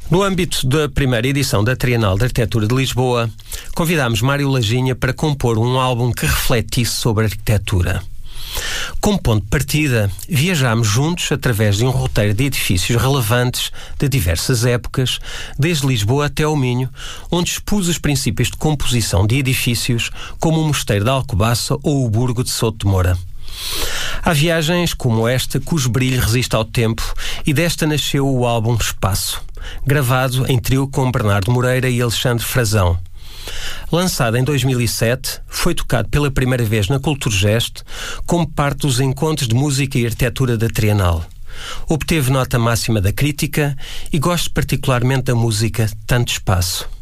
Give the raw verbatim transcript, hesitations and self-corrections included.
No âmbito da primeira edição da Trienal de Arquitetura de Lisboa, convidámos Mário Lajinha para compor um álbum que refletisse sobre a arquitetura. Como ponto de partida, viajámos juntos através de um roteiro de edifícios relevantes de diversas épocas, desde Lisboa até ao Minho, onde expus os princípios de composição de edifícios, como o Mosteiro de Alcobaça ou o Burgo de Souto de Moura. Há viagens como esta cujo brilho resiste ao tempo, e desta nasceu o álbum Espaço, gravado em trio com Bernardo Moreira e Alexandre Frazão. Lançado em dois mil e sete, foi tocado pela primeira vez na Culturgest como parte dos encontros de música e arquitetura da Trienal. Obteve nota máxima da crítica e gosto particularmente da música Tanto Espaço.